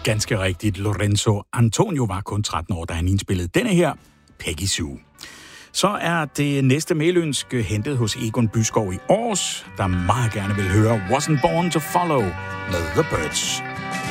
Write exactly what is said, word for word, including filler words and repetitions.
Ganske rigtigt. Lorenzo Antonio var kun tretten år, da han indspillede denne her, Peggy Sue. Så er det næste mailønske hentet hos Egon Byskov i Aars, der meget gerne vil høre Wasn't Born to Follow med The Birds.